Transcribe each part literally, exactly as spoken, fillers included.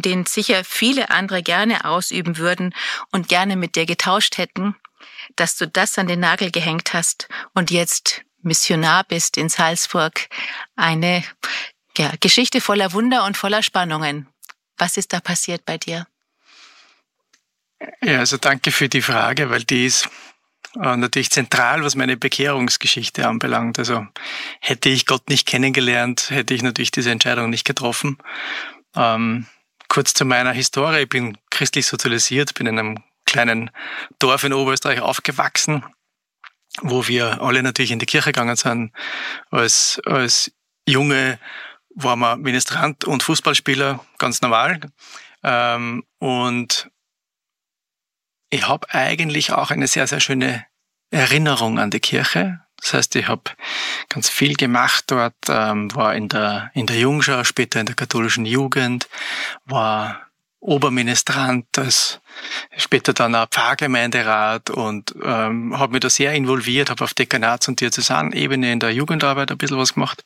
den sicher viele andere gerne ausüben würden und gerne mit dir getauscht hätten, dass du das an den Nagel gehängt hast und jetzt Missionar bist in Salzburg. Eine ja, Geschichte voller Wunder und voller Spannungen. Was ist da passiert bei dir? Ja, also danke für die Frage, weil die ist äh, natürlich zentral, was meine Bekehrungsgeschichte anbelangt. Also hätte ich Gott nicht kennengelernt, hätte ich natürlich diese Entscheidung nicht getroffen. Ähm, kurz zu meiner Historie. Ich bin christlich sozialisiert, bin in einem kleinen Dorf in Oberösterreich aufgewachsen, wo wir alle natürlich in die Kirche gegangen sind. Als, als Junge war man Ministrant und Fußballspieler, ganz normal. Ähm, und ich habe eigentlich auch eine sehr, sehr schöne Erinnerung an die Kirche. Das heißt, ich habe ganz viel gemacht dort, ähm, war in der, in der Jungschau, später in der katholischen Jugend, war Oberministrant, als später dann auch Pfarrgemeinderat und ähm, habe mich da sehr involviert, habe auf Dekanats- und Diözesanebene in der Jugendarbeit ein bisschen was gemacht.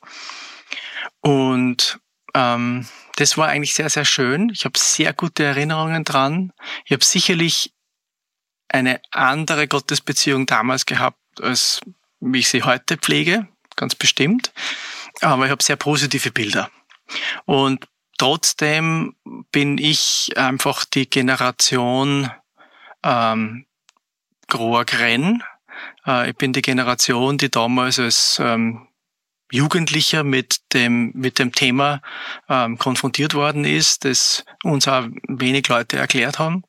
Und ähm, das war eigentlich sehr, sehr schön. Ich habe sehr gute Erinnerungen dran. Ich habe sicherlich eine andere Gottesbeziehung damals gehabt, als wie ich sie heute pflege, ganz bestimmt. Aber ich habe sehr positive Bilder. Und trotzdem bin ich einfach die Generation ähm, Groa-Grenn. Äh, ich bin die Generation, die damals als ähm, Jugendlicher mit dem mit dem Thema ähm, konfrontiert worden ist, das uns auch wenig Leute erklärt haben.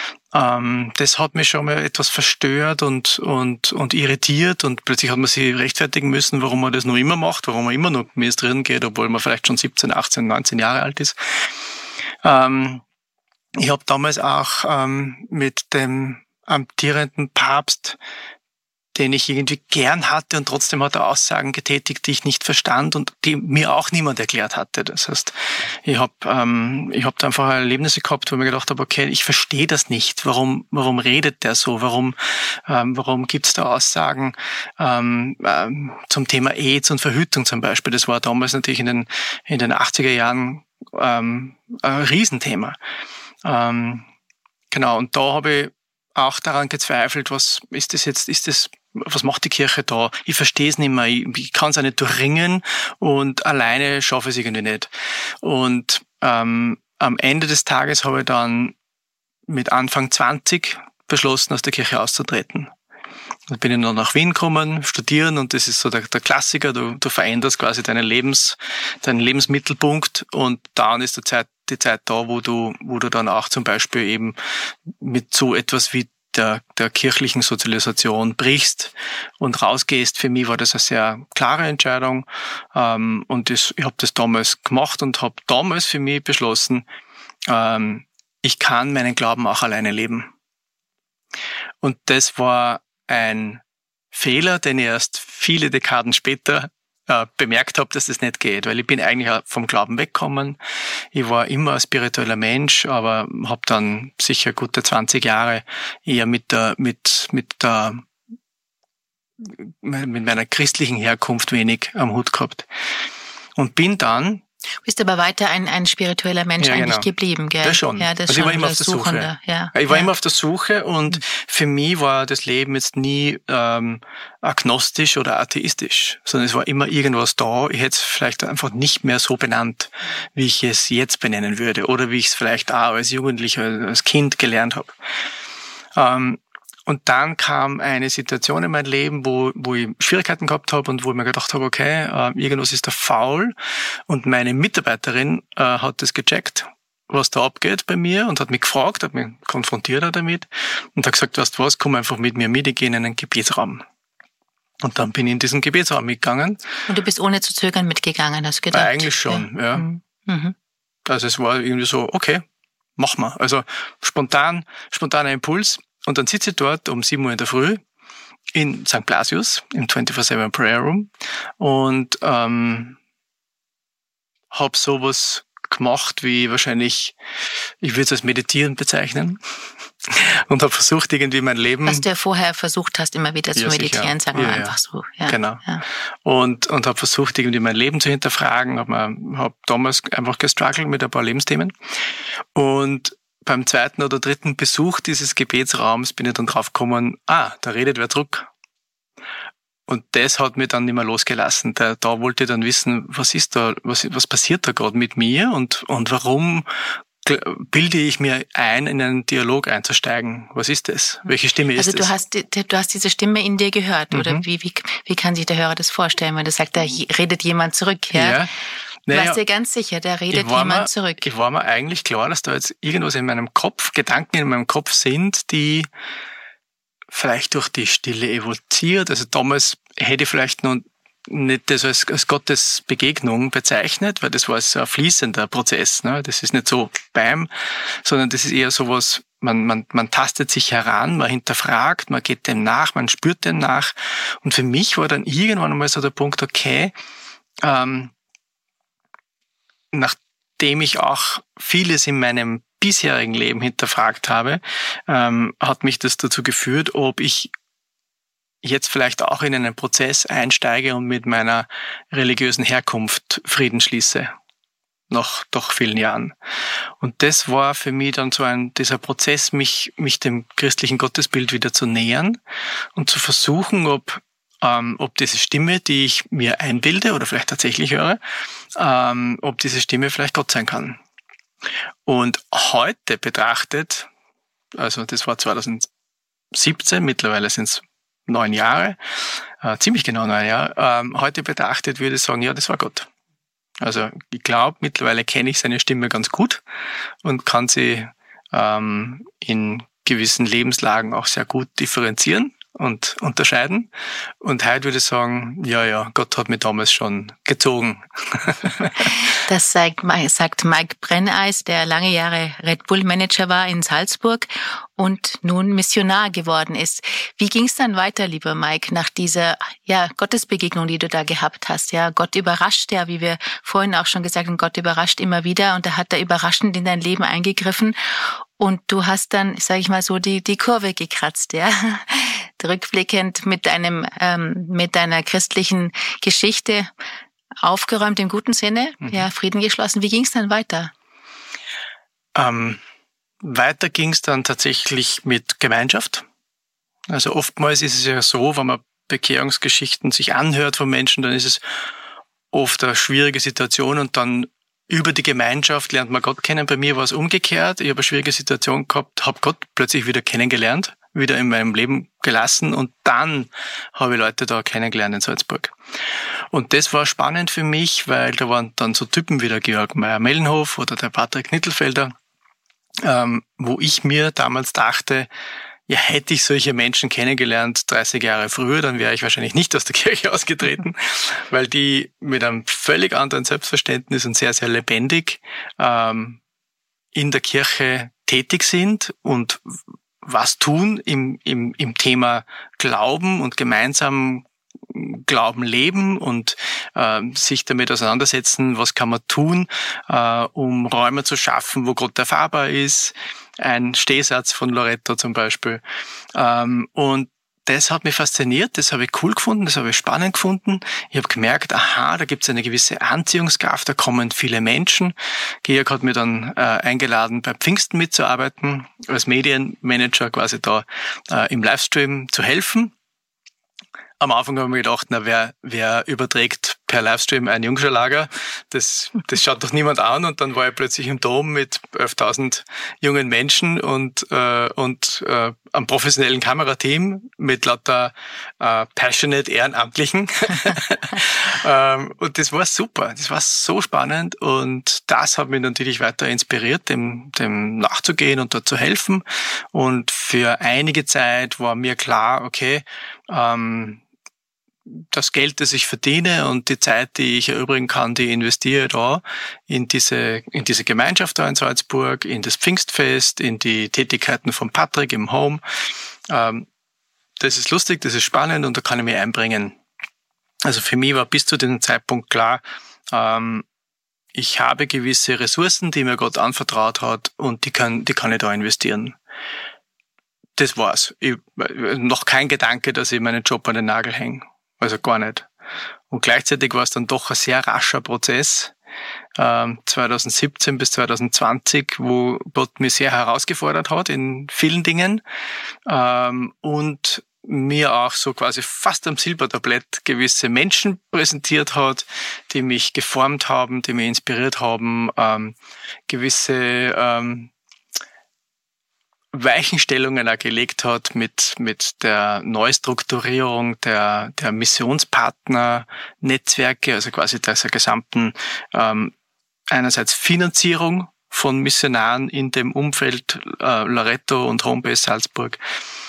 Ähm, das hat mich schon mal etwas verstört und und und irritiert und plötzlich hat man sich rechtfertigen müssen, warum man das noch immer macht, warum man immer noch ministrieren geht, obwohl man vielleicht schon siebzehn, achtzehn, neunzehn Jahre alt ist. Ähm, ich habe damals auch ähm, mit dem amtierenden Papst, den ich irgendwie gern hatte und trotzdem hat er Aussagen getätigt, die ich nicht verstand und die mir auch niemand erklärt hatte. Das heißt, ich habe ähm, ich hab da einfach Erlebnisse gehabt, wo ich mir gedacht habe, okay, ich verstehe das nicht. Warum warum redet der so? Warum ähm, warum gibt's da Aussagen ähm, ähm, zum Thema AIDS und Verhütung zum Beispiel? Das war damals natürlich in den in den achtziger Jahren ähm, ein Riesenthema. Ähm, genau, und da habe ich auch daran gezweifelt, was ist das jetzt, ist das, was macht die Kirche da? Ich verstehe es nicht mehr, ich, ich kann es auch nicht durchringen und alleine schaffe ich es irgendwie nicht. Und ähm, am Ende des Tages habe ich dann mit Anfang zwanzig beschlossen, aus der Kirche auszutreten. Dann bin ich noch nach Wien gekommen, studieren und das ist so der, der Klassiker, du, du veränderst quasi deinen Lebens, deinen Lebensmittelpunkt und dann ist die Zeit, die Zeit da, wo du, wo du dann auch zum Beispiel eben mit so etwas wie der, der kirchlichen Sozialisation brichst und rausgehst. Für mich war das eine sehr klare Entscheidung ähm, und das, ich habe das damals gemacht und habe damals für mich beschlossen, ähm, ich kann meinen Glauben auch alleine leben. Und das war ein Fehler, den ich erst viele Dekaden später äh, bemerkt habe, dass das nicht geht, weil ich bin eigentlich vom Glauben weggekommen. Ich war immer ein spiritueller Mensch, aber habe dann sicher gute zwanzig Jahre eher mit der mit mit der mit meiner christlichen Herkunft wenig am Hut gehabt und bin dann Du bist aber weiter ein, ein spiritueller Mensch ja, eigentlich genau. geblieben, gell? Das schon. Ja, das also schon ich war immer auf der Suche. Ja. Ich war ja. immer auf der Suche und mhm. für mich war das Leben jetzt nie ähm, agnostisch oder atheistisch, sondern es war immer irgendwas da. Ich hätte es vielleicht einfach nicht mehr so benannt, wie ich es jetzt benennen würde oder wie ich es vielleicht auch als Jugendlicher, als Kind gelernt habe. Ähm, Und dann kam eine Situation in mein Leben, wo, wo ich Schwierigkeiten gehabt habe und wo ich mir gedacht habe, okay, äh, irgendwas ist da faul. Und meine Mitarbeiterin äh, hat das gecheckt, was da abgeht bei mir und hat mich gefragt, hat mich konfrontiert auch damit und hat gesagt, weißt du was, komm einfach mit mir mit, ich gehe in einen Gebetsraum. Und dann bin ich in diesen Gebetsraum mitgegangen. Und du bist ohne zu zögern mitgegangen, hast du gedacht? Eigentlich schon, ja. ja. Mhm. Also es war irgendwie so, okay, mach mal. Also spontan, spontaner Impuls. Und dann sitze ich dort um sieben Uhr in der Früh in Sankt Blasius im vierundzwanzig sieben Prayer Room und ähm, habe sowas gemacht, wie wahrscheinlich, ich würde es als Meditieren bezeichnen. Und habe versucht, irgendwie mein Leben... Was du ja vorher versucht hast, immer wieder zu ja, meditieren, sagen wir ja, einfach ja. so. Ja, genau. Ja. Und, und habe versucht, irgendwie mein Leben zu hinterfragen. Habe hab damals einfach gestruggelt mit ein paar Lebensthemen. Und beim zweiten oder dritten Besuch dieses Gebetsraums bin ich dann drauf gekommen, ah, da redet wer zurück. Und das hat mich dann nicht mehr losgelassen. Da, da wollte ich dann wissen, was ist da, was, was passiert da gerade mit mir und, und warum bilde ich mir ein, in einen Dialog einzusteigen. Was ist das? Welche Stimme ist also du das? hast, du hast diese Stimme in dir gehört, mhm. oder wie, wie, wie kann sich der Hörer das vorstellen, wenn du sagst, da redet jemand zurück, ja? Ja. Du naja, warst dir ganz sicher, da redet jemand mir, zurück. Ich war mir eigentlich klar, dass da jetzt irgendwas in meinem Kopf, Gedanken in meinem Kopf sind, die vielleicht durch die Stille evoziert. Also damals hätte ich vielleicht noch nicht das als, als Gottes Begegnung bezeichnet, weil das war so ein fließender Prozess. Ne? Das ist nicht so bam, sondern das ist eher sowas, man, man, man tastet sich heran, man hinterfragt, man geht dem nach, man spürt dem nach. Und für mich war dann irgendwann einmal so der Punkt, okay, ähm, nachdem ich auch vieles in meinem bisherigen Leben hinterfragt habe, ähm, hat mich das dazu geführt, ob ich jetzt vielleicht auch in einen Prozess einsteige und mit meiner religiösen Herkunft Frieden schließe. Nach doch vielen Jahren. Und das war für mich dann so ein, dieser Prozess, mich, mich dem christlichen Gottesbild wieder zu nähern und zu versuchen, ob, ähm, ob diese Stimme, die ich mir einbilde oder vielleicht tatsächlich höre, ähm, ob diese Stimme vielleicht Gott sein kann. Und heute betrachtet, also das war zweitausendsiebzehn, mittlerweile sind es neun Jahre, äh, ziemlich genau neun Jahre, ähm, heute betrachtet würde ich sagen, ja, das war Gott. Also ich glaube, mittlerweile kenne ich seine Stimme ganz gut und kann sie ähm, in gewissen Lebenslagen auch sehr gut differenzieren und unterscheiden. Und heute würde ich sagen, ja, ja, Gott hat mich damals schon gezogen. Das sagt, sagt Mike Brenneis, der lange Jahre Red Bull Manager war in Salzburg und nun Missionar geworden ist. Wie ging es dann weiter, lieber Mike, nach dieser ja Gottesbegegnung, die du da gehabt hast? Ja, Gott überrascht ja, wie wir vorhin auch schon gesagt haben, Gott überrascht immer wieder und da hat er überraschend in dein Leben eingegriffen. Und du hast dann, sage ich mal so, die die Kurve gekratzt, ja, rückblickend mit deinem ähm, mit deiner christlichen Geschichte aufgeräumt im guten Sinne, mhm. ja, Frieden geschlossen. Wie ging es dann weiter? Ähm, weiter ging es dann tatsächlich mit Gemeinschaft. Also oftmals ist es ja so, wenn man Bekehrungsgeschichten sich anhört von Menschen, dann ist es oft eine schwierige Situation und dann über die Gemeinschaft lernt man Gott kennen. Bei mir war es umgekehrt. Ich habe eine schwierige Situation gehabt, habe Gott plötzlich wieder kennengelernt, wieder in meinem Leben gelassen und dann habe ich Leute da kennengelernt in Salzburg. Und das war spannend für mich, weil da waren dann so Typen wie der Georg Meyer-Mellenhof oder der Patrick Nittelfelder, ähm, wo ich mir damals dachte, ja, hätte ich solche Menschen kennengelernt dreißig Jahre früher, dann wäre ich wahrscheinlich nicht aus der Kirche ausgetreten, weil die mit einem völlig anderen Selbstverständnis und sehr, sehr lebendig ähm, in der Kirche tätig sind und was tun im, im, im Thema Glauben und gemeinsam Glauben leben und äh, sich damit auseinandersetzen, was kann man tun, äh, um Räume zu schaffen, wo Gott erfahrbar ist. Ein Stehsatz von Loretto zum Beispiel. Ähm, und das hat mich fasziniert, das habe ich cool gefunden, das habe ich spannend gefunden. Ich habe gemerkt, aha, da gibt es eine gewisse Anziehungskraft, da kommen viele Menschen. Georg hat mir dann äh, eingeladen, bei Pfingsten mitzuarbeiten, als Medienmanager quasi da äh, im Livestream zu helfen. Am Anfang haben wir gedacht, na, wer, wer überträgt per Livestream ein Jungscharlager? Das, das schaut doch niemand an. Und dann war ich plötzlich im Dom mit elftausend jungen Menschen und, äh, und äh, einem professionellen Kamerateam mit lauter äh, passionate Ehrenamtlichen. ähm, und das war super. Das war so spannend. Und das hat mich natürlich weiter inspiriert, dem, dem nachzugehen und dort zu helfen. Und für einige Zeit war mir klar, okay, ähm, das Geld, das ich verdiene und die Zeit, die ich erübrigen kann, die investiere ich da in diese, in diese Gemeinschaft da in Salzburg, in das Pfingstfest, in die Tätigkeiten von Patrick im Home. Ähm, das ist lustig, das ist spannend und da kann ich mich einbringen. Also für mich war bis zu diesem Zeitpunkt klar, ähm, ich habe gewisse Ressourcen, die mir Gott anvertraut hat und die kann, die kann ich da investieren. Das war's. Ich, noch kein Gedanke, dass ich meinen Job an den Nagel hänge. Also gar nicht. Und gleichzeitig war es dann doch ein sehr rascher Prozess, ähm, zwanzig siebzehn bis zwanzig zwanzig, wo Gott mich sehr herausgefordert hat in vielen Dingen ähm, und mir auch so quasi fast am Silbertablett gewisse Menschen präsentiert hat, die mich geformt haben, die mich inspiriert haben, ähm, gewisse ähm, Weichenstellungen auch gelegt hat mit mit der Neustrukturierung der der Missionspartner-Netzwerke, also quasi dieser gesamten ähm, einerseits Finanzierung von Missionaren in dem Umfeld äh, Loretto und Homebase Salzburg.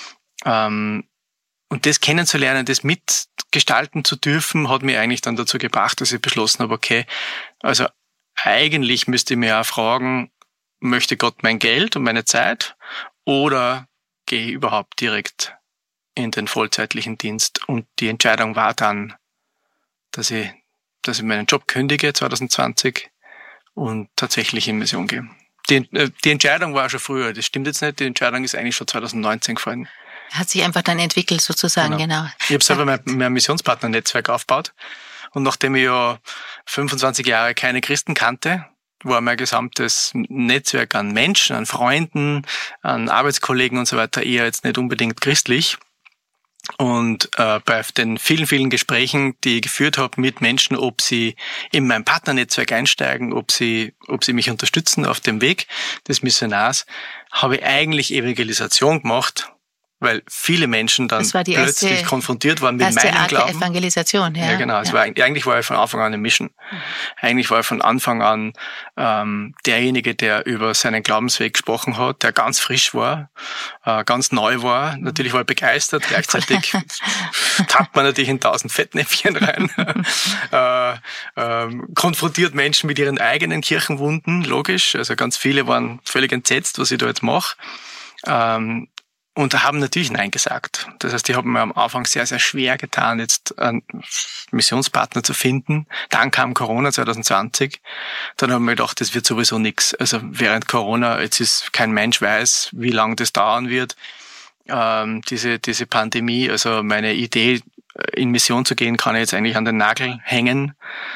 Ähm, und das kennenzulernen, das mitgestalten zu dürfen, hat mich eigentlich dann dazu gebracht, dass ich beschlossen habe, okay, also eigentlich müsste ich mir auch fragen, möchte Gott mein Geld und meine Zeit oder gehe ich überhaupt direkt in den vollzeitlichen Dienst? Und die Entscheidung war dann, dass ich, dass ich meinen Job kündige zwanzig zwanzig und tatsächlich in Mission gehe. Die, die Entscheidung war schon früher, das stimmt jetzt nicht, die Entscheidung ist eigentlich schon zwanzig neunzehn gefallen. Hat sich einfach dann entwickelt sozusagen, genau. genau. Ich habe selber mein, mein Missionspartner-Netzwerk aufgebaut und nachdem ich ja fünfundzwanzig Jahre keine Christen kannte, war mein gesamtes Netzwerk an Menschen, an Freunden, an Arbeitskollegen und so weiter eher jetzt nicht unbedingt christlich. Und äh, bei den vielen, vielen Gesprächen, die ich geführt habe mit Menschen, ob sie in mein Partnernetzwerk einsteigen, ob sie, ob sie mich unterstützen auf dem Weg des Missionars, habe ich eigentlich Evangelisation gemacht, weil viele Menschen dann plötzlich erste, konfrontiert waren mit meinem Art Glauben. Der Evangelisation, ja. Ja, genau. Es ja. war, eigentlich war ich von Anfang an eine Mission. Mhm. Eigentlich war ich von Anfang an ähm, derjenige, der über seinen Glaubensweg gesprochen hat, der ganz frisch war, äh, ganz neu war. Mhm. Natürlich war ich begeistert. Gleichzeitig tappt man natürlich in tausend Fettnäpfchen rein. äh, äh, konfrontiert Menschen mit ihren eigenen Kirchenwunden, logisch. Also ganz viele waren völlig entsetzt, was ich da jetzt mache. Ähm, Und haben natürlich Nein gesagt. Das heißt, die haben mir am Anfang sehr, sehr schwer getan, jetzt einen Missionspartner zu finden. Dann kam Corona zwanzig zwanzig. Dann haben wir gedacht, das wird sowieso nichts. Also während Corona, jetzt ist kein Mensch weiß, wie lange das dauern wird. Ähm, diese, diese Pandemie, also meine Idee, in Mission zu gehen, kann ich jetzt eigentlich an den Nagel hängen.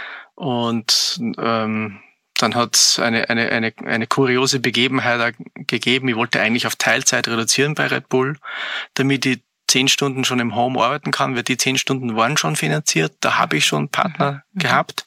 Und ähm, dann hat es eine, eine, eine, eine kuriose Begebenheit gegeben. Ich wollte eigentlich auf Teilzeit reduzieren bei Red Bull, damit ich zehn Stunden schon im Home arbeiten kann, weil die zehn Stunden waren schon finanziert. Da habe ich schon einen Partner mhm. gehabt.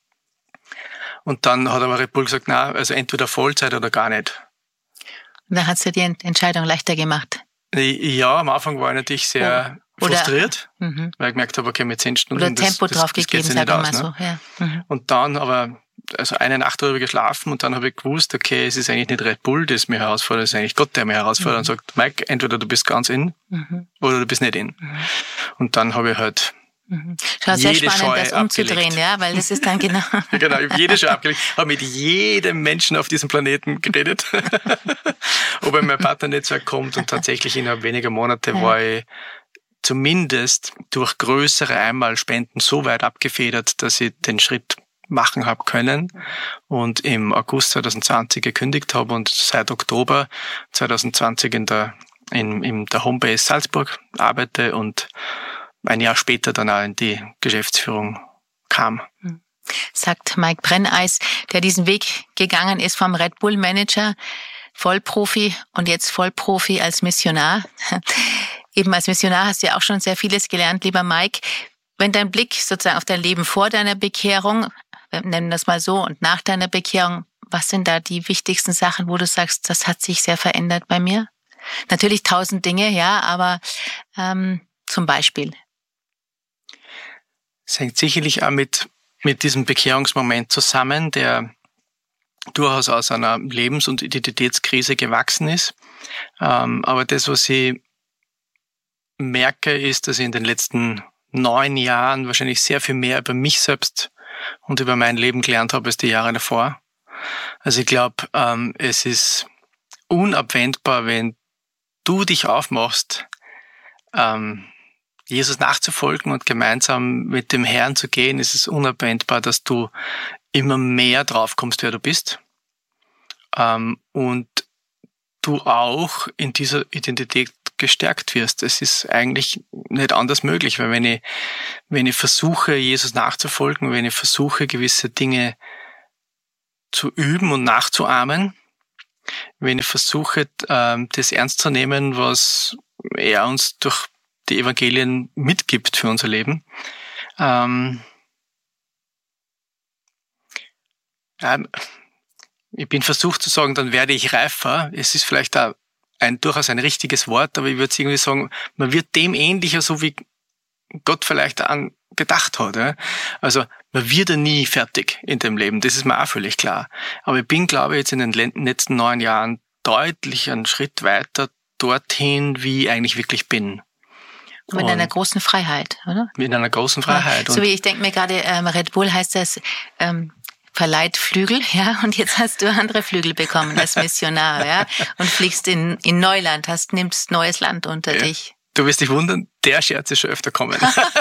Und dann hat aber Red Bull gesagt, na, also entweder Vollzeit oder gar nicht. Und dann hat es dir die Entscheidung leichter gemacht? Ja, am Anfang war ich natürlich sehr oh. frustriert, mhm. weil ich gemerkt habe, okay, mit zehn Stunden, oder Tempo das, drauf das, das gegeben, sagen wir mal ne? so. Ja. Mhm. Und dann aber also eine Nacht darüber geschlafen und dann habe ich gewusst, okay, es ist eigentlich nicht Red Bull, das mich herausfordert, es ist eigentlich Gott, der mich herausfordert mhm. und sagt, Mike, entweder du bist ganz in mhm. oder du bist nicht in. Mhm. Und dann habe ich halt mhm. Schau, sehr jede spannend, Scheu das umzudrehen, abgelegt. Ja, weil das ist dann genau... genau, ich habe jede Scheu abgelegt, habe mit jedem Menschen auf diesem Planeten geredet, ob er in mein Partnernetzwerk kommt und tatsächlich innerhalb weniger Monate ja. war ich zumindest durch größere Einmalspenden so weit abgefedert, dass ich den Schritt machen habe können und im August zwanzig zwanzig gekündigt habe und seit Oktober zwanzig zwanzig in der in, in der Homebase Salzburg arbeite und ein Jahr später dann auch in die Geschäftsführung kam. Sagt Mike Brenneis, der diesen Weg gegangen ist vom Red Bull Manager, Vollprofi und jetzt Vollprofi als Missionar. Eben als Missionar hast du ja auch schon sehr vieles gelernt, lieber Mike. Wenn dein Blick sozusagen auf dein Leben vor deiner Bekehrung, wir nennen das mal so, und nach deiner Bekehrung, was sind da die wichtigsten Sachen, wo du sagst, das hat sich sehr verändert bei mir? Natürlich tausend Dinge, ja, aber ähm, zum Beispiel. Es hängt sicherlich auch mit, mit diesem Bekehrungsmoment zusammen, der durchaus aus einer Lebens- und Identitätskrise gewachsen ist. Ähm, aber das, was ich merke, ist, dass ich in den letzten neun Jahren wahrscheinlich sehr viel mehr über mich selbst und über mein Leben gelernt habe als die Jahre davor. Also ich glaube, ähm, es ist unabwendbar, wenn du dich aufmachst, ähm, Jesus nachzufolgen und gemeinsam mit dem Herrn zu gehen, ist es unabwendbar, dass du immer mehr drauf kommst, wer du bist. Ähm, und du auch in dieser Identität gestärkt wirst. Es ist eigentlich nicht anders möglich, weil wenn ich, wenn ich versuche, Jesus nachzufolgen, wenn ich versuche, gewisse Dinge zu üben und nachzuahmen, wenn ich versuche, ähm, das ernst zu nehmen, was er uns durch die Evangelien mitgibt für unser Leben, ähm, ähm, ich bin versucht zu sagen, dann werde ich reifer. Es ist vielleicht auch ein durchaus ein richtiges Wort, aber ich würde irgendwie sagen, man wird dem ähnlicher, so wie Gott vielleicht an gedacht hat. Ja? Also man wird ja nie fertig in dem Leben, das ist mir auch völlig klar. Aber ich bin, glaube ich, jetzt in den letzten neun Jahren deutlich einen Schritt weiter dorthin, wie ich eigentlich wirklich bin. Und mit einer großen Freiheit, oder? Mit einer großen Freiheit. Ja, so wie ich denke mir gerade, ähm, Red Bull heißt das, ähm, verleiht Flügel, ja, und jetzt hast du andere Flügel bekommen als Missionar, ja, und fliegst in, in Neuland, hast, nimmst neues Land unter ja. dich. Du wirst dich wundern, der Scherz ist schon öfter kommen.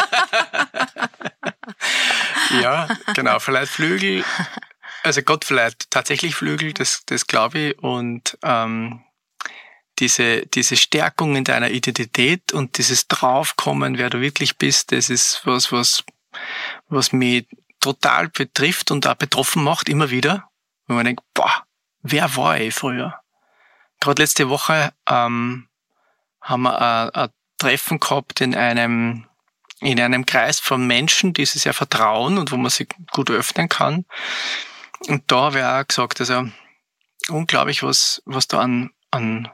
Ja, genau, verleiht Flügel, also Gott verleiht tatsächlich Flügel, das, das glaube ich, und ähm, diese, diese Stärkung in deiner Identität und dieses Draufkommen, wer du wirklich bist, das ist was, was, was mich total betrifft und auch betroffen macht, immer wieder, wenn man denkt, boah, wer war ich früher? Gerade letzte Woche ähm, haben wir ein, ein Treffen gehabt in einem in einem Kreis von Menschen, die sich sehr vertrauen und wo man sich gut öffnen kann. Und da habe ich auch gesagt, also unglaublich, was was da an, an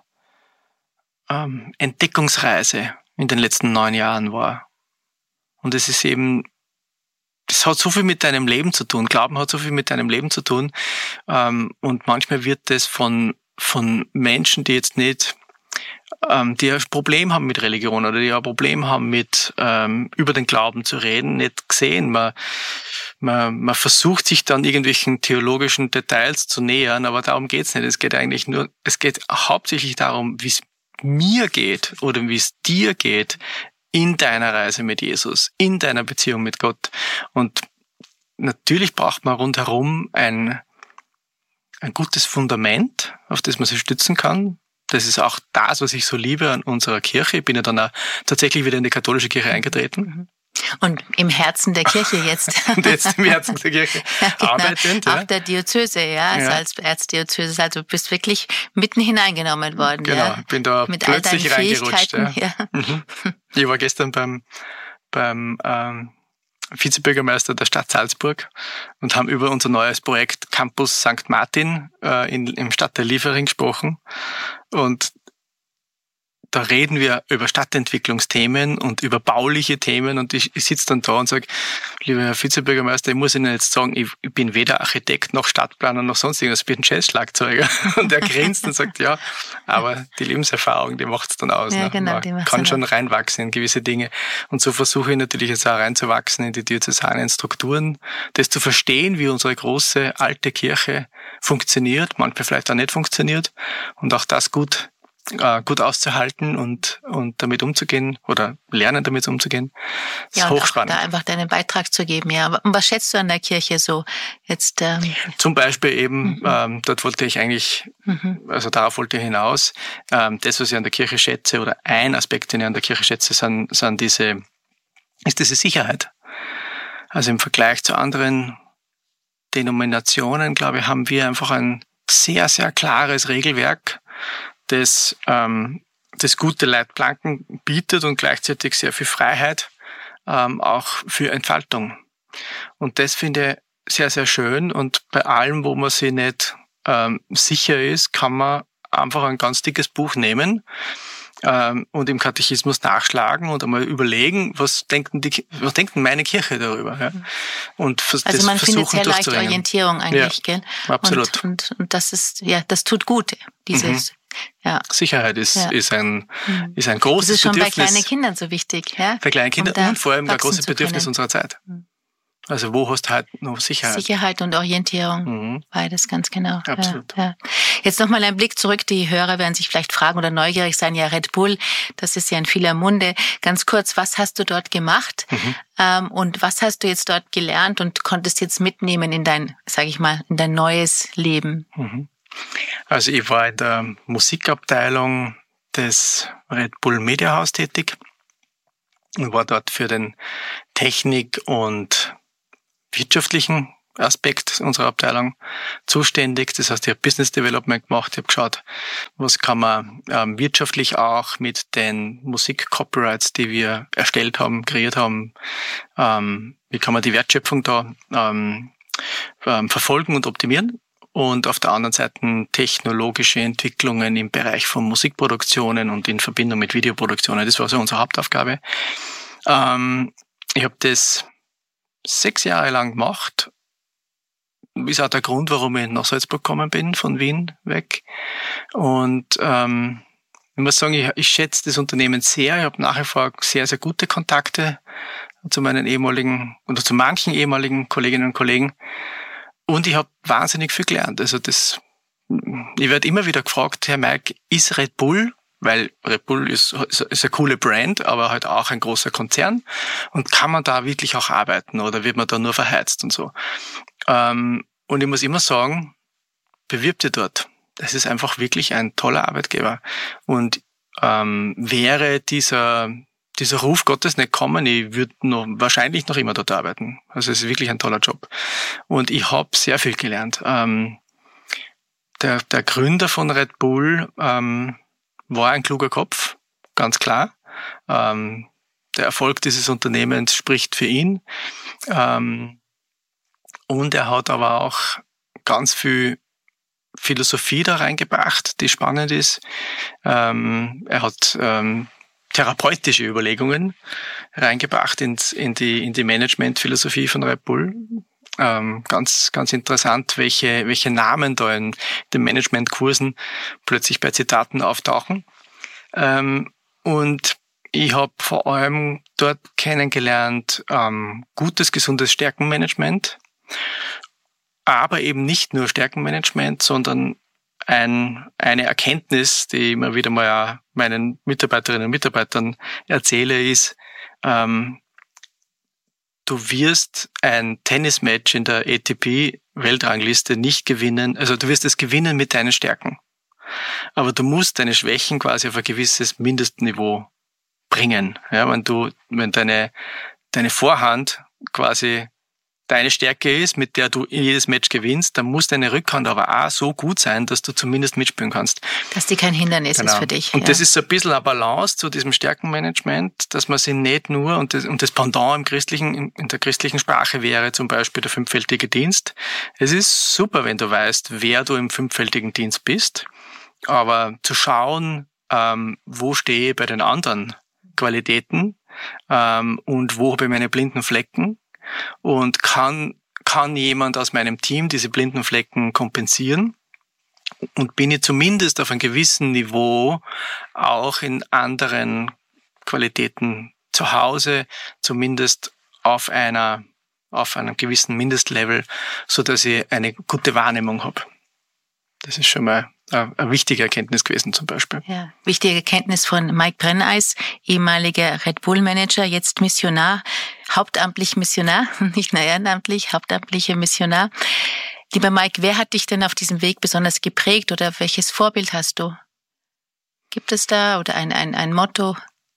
ähm, Entdeckungsreise in den letzten neun Jahren war. Und es ist eben das hat so viel mit deinem Leben zu tun. Glauben hat so viel mit deinem Leben zu tun. Und manchmal wird das von, von Menschen, die jetzt nicht, die ein Problem haben mit Religion oder die ein Problem haben mit, über den Glauben zu reden, nicht gesehen. Man, man, man versucht sich dann irgendwelchen theologischen Details zu nähern, aber darum geht's nicht. Es geht eigentlich nur, es geht hauptsächlich darum, wie es mir geht oder wie es dir geht, in deiner Reise mit Jesus, in deiner Beziehung mit Gott. Und natürlich braucht man rundherum ein, ein gutes Fundament, auf das man sich stützen kann. Das ist auch das, was ich so liebe an unserer Kirche. Ich bin ja dann auch tatsächlich wieder in die katholische Kirche eingetreten. Und im Herzen der Kirche jetzt. Und jetzt im Herzen der Kirche ja, genau. arbeitend. Ja. Auch der Diözese, ja, also ja. als Erzdiözese. Also du bist wirklich mitten hineingenommen worden. Genau, ja. ich bin da mit plötzlich reingerutscht. Ja. Ja. Mhm. Ich war gestern beim, beim ähm, Vizebürgermeister der Stadt Salzburg und haben über unser neues Projekt Campus Sankt Martin äh, in, im Stadtteil Liefering gesprochen. Und da reden wir über Stadtentwicklungsthemen und über bauliche Themen und ich, ich sitze dann da und sage, lieber Herr Vizebürgermeister, ich muss Ihnen jetzt sagen, ich, ich bin weder Architekt noch Stadtplaner noch sonst irgendwas, ich bin Jazzschlagzeuger. Und er grinst und sagt, ja, aber die Lebenserfahrung, die macht's dann aus. Ja, ne? genau, Man die macht's kann schon aus. reinwachsen in gewisse Dinge. Und so versuche ich natürlich jetzt auch reinzuwachsen in die diözesanen Strukturen, das zu verstehen, wie unsere große alte Kirche funktioniert, manchmal vielleicht auch nicht funktioniert und auch das gut Äh, gut auszuhalten und und damit umzugehen oder lernen damit umzugehen. Das ja, ist und hochspannend. Auch da einfach deinen Beitrag zu geben. Ja, und was schätzt du an der Kirche so jetzt? Ähm Zum Beispiel eben, mhm. ähm, dort wollte ich eigentlich, mhm. also darauf wollte ich hinaus. Ähm, das, was ich an der Kirche schätze oder ein Aspekt, den ich an der Kirche schätze, sind, sind diese, ist diese Sicherheit. Also im Vergleich zu anderen Denominationen, glaube ich, haben wir einfach ein sehr, sehr klares Regelwerk, das, ähm, das gute Leitplanken bietet und gleichzeitig sehr viel Freiheit, ähm, auch für Entfaltung. Und das finde ich sehr, sehr schön. Und bei allem, wo man sich nicht ähm, sicher ist, kann man einfach ein ganz dickes Buch nehmen ähm, und im Katechismus nachschlagen und einmal überlegen, was denken die, was denkt denn meine Kirche darüber? Ja? Und das also man versuchen findet sehr leicht Orientierung eigentlich, ja, gell? Absolut. Und, und, und das ist, ja, das tut gut, dieses. Mhm. Ja. Sicherheit ist, ja. ist ein, mhm. ist ein großes Bedürfnis. Das ist schon Bedürfnis. bei kleinen Kindern so wichtig, ja? Bei kleinen Kindern um und vor allem ein großes Bedürfnis unserer Zeit. Also wo hast du halt noch Sicherheit? Sicherheit und Orientierung, mhm. beides ganz genau. Absolut. Ja, ja. Jetzt nochmal ein Blick zurück, die Hörer werden sich vielleicht fragen oder neugierig sein, ja Red Bull, das ist ja in vieler Munde. Ganz kurz, was hast du dort gemacht mhm. ähm, und was hast du jetzt dort gelernt und konntest jetzt mitnehmen in dein, sage ich mal, in dein neues Leben? Mhm. Also ich war in der Musikabteilung des Red Bull Mediahaus tätig und war dort für den Technik- und wirtschaftlichen Aspekt unserer Abteilung zuständig. Das heißt, ich habe Business Development gemacht, ich habe geschaut, was kann man ähm, wirtschaftlich auch mit den Musik-Copyrights, die wir erstellt haben, kreiert haben, ähm, wie kann man die Wertschöpfung da ähm, ähm, verfolgen und optimieren. Und auf der anderen Seite technologische Entwicklungen im Bereich von Musikproduktionen und in Verbindung mit Videoproduktionen. Das war so unsere Hauptaufgabe. Ähm, ich habe das sechs Jahre lang gemacht. Ist auch der Grund, warum ich nach Salzburg gekommen bin, von Wien weg. Und ähm, ich muss sagen, ich, ich schätze das Unternehmen sehr. Ich habe nach wie vor sehr, sehr gute Kontakte zu meinen ehemaligen oder zu manchen ehemaligen Kolleginnen und Kollegen. Und ich habe wahnsinnig viel gelernt. Also das, ich werde immer wieder gefragt, Herr Mike, ist Red Bull, weil Red Bull ist, ist, ist eine coole Brand, aber halt auch ein großer Konzern. Und kann man da wirklich auch arbeiten oder wird man da nur verheizt und so? Ähm, und ich muss immer sagen, bewirb dich dort. Das ist einfach wirklich ein toller Arbeitgeber. Und ähm, wäre dieser dieser Ruf Gottes nicht kommen, ich würde noch wahrscheinlich noch immer dort arbeiten. Also es ist wirklich ein toller Job. Und ich habe sehr viel gelernt. Ähm, der, der Gründer von Red Bull ähm, war ein kluger Kopf, ganz klar. Ähm, der Erfolg dieses Unternehmens spricht für ihn. Ähm, und er hat aber auch ganz viel Philosophie da reingebracht, die spannend ist. Ähm, er hat ähm, therapeutische Überlegungen reingebracht ins, in die, in die Managementphilosophie von Red Bull. Ähm, ganz, ganz interessant, welche, welche Namen da in den Managementkursen plötzlich bei Zitaten auftauchen. Ähm, und ich habe vor allem dort kennengelernt, ähm, gutes, gesundes Stärkenmanagement, aber eben nicht nur Stärkenmanagement, sondern ein, eine Erkenntnis, die ich immer wieder mal auch meinen Mitarbeiterinnen und Mitarbeitern erzähle, ist, ähm, du wirst ein Tennismatch in der A T P-Weltrangliste nicht gewinnen, also du wirst es gewinnen mit deinen Stärken. Aber du musst deine Schwächen quasi auf ein gewisses Mindestniveau bringen. Ja, wenn du, wenn deine, deine Vorhand quasi deine Stärke ist, mit der du jedes Match gewinnst, dann muss deine Rückhand aber auch so gut sein, dass du zumindest mitspielen kannst. Dass die kein Hindernis genau. ist für dich. Und ja. das ist so ein bisschen eine Balance zu diesem Stärkenmanagement, dass man sich nicht nur, und das, und das Pendant im christlichen, in der christlichen Sprache wäre zum Beispiel der fünffältige Dienst. Es ist super, wenn du weißt, wer du im fünffältigen Dienst bist, aber zu schauen, ähm, wo stehe ich bei den anderen Qualitäten ähm, und wo habe ich meine blinden Flecken, und kann, kann jemand aus meinem Team diese blinden Flecken kompensieren? Und bin ich zumindest auf einem gewissen Niveau auch in anderen Qualitäten zu Hause, zumindest auf einer, auf einem gewissen Mindestlevel, so dass ich eine gute Wahrnehmung habe. Das ist schon mal eine wichtige Erkenntnis gewesen zum Beispiel. Ja, wichtige Erkenntnis von Mike Brenneis, ehemaliger Red Bull Manager, jetzt Missionar, hauptamtlich Missionar, nicht nur ehrenamtlich, hauptamtlicher Missionar. Lieber Mike, wer hat dich denn auf diesem Weg besonders geprägt oder welches Vorbild hast du? Gibt es da oder ein, ein, ein Motto?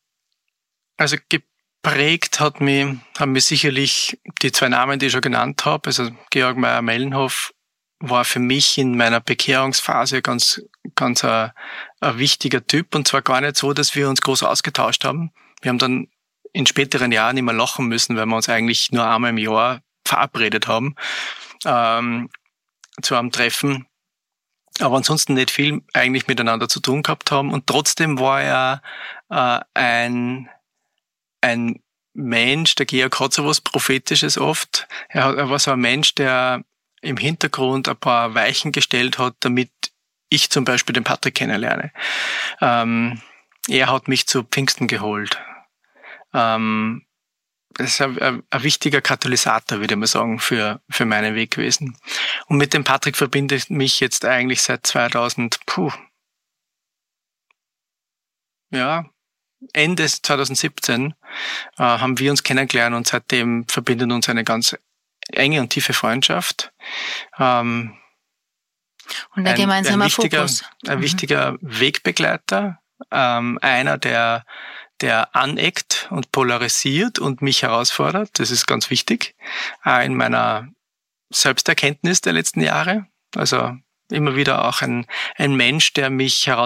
Also geprägt hat mich, haben mich sicherlich die zwei Namen, die ich schon genannt habe, also Georg Meyer-Mellenhoff war für mich in meiner Bekehrungsphase ganz, ganz ein, ein wichtiger Typ, und zwar gar nicht so, dass wir uns groß ausgetauscht haben. Wir haben dann in späteren Jahren immer lachen müssen, weil wir uns eigentlich nur einmal im Jahr verabredet haben ähm, zu einem Treffen, aber ansonsten nicht viel eigentlich miteinander zu tun gehabt haben, und trotzdem war er äh, ein ein Mensch, der Georg hat so was Prophetisches oft. Er, er war so ein Mensch, der im Hintergrund ein paar Weichen gestellt hat, damit ich zum Beispiel den Patrick kennenlerne. Ähm, er hat mich zu Pfingsten geholt. Ähm, das ist ein, ein, ein wichtiger Katalysator, würde ich mal sagen, für, für meinen Weg gewesen. Und mit dem Patrick verbinde ich mich jetzt eigentlich seit zweitausend, puh, ja, Ende zwanzig siebzehn äh, haben wir uns kennengelernt und seitdem verbindet uns eine ganz enge und tiefe Freundschaft. Ähm, und ein gemeinsamer ein wichtiger, Fokus. Ein mhm. wichtiger Wegbegleiter, ähm, einer, der, der aneckt und polarisiert und mich herausfordert. Das ist ganz wichtig. Äh, in meiner Selbsterkenntnis der letzten Jahre. Also immer wieder auch ein, ein Mensch, der mich herausfordert,